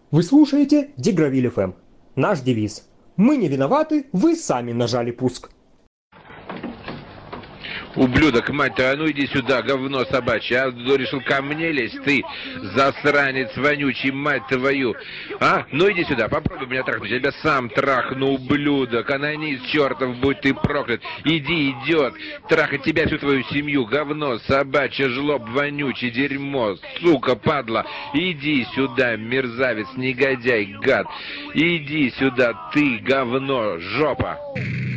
Вы слушаете Дигравиль ФМ. Наш девиз. Мы не виноваты, вы сами нажали пуск. Ублюдок, мать твою, а ну иди сюда, говно собачье, а? Решил ко мне лезть, ты, засранец вонючий, мать твою. А? Ну иди сюда, попробуй меня трахнуть, я тебя сам трахну, ублюдок, анонист чертов, будь ты проклят. Иди, идиот, трахать тебя, всю твою семью, говно собачье, жлоб вонючий, дерьмо, сука, падла. Иди сюда, мерзавец, негодяй, гад. Иди сюда, ты, говно, жопа.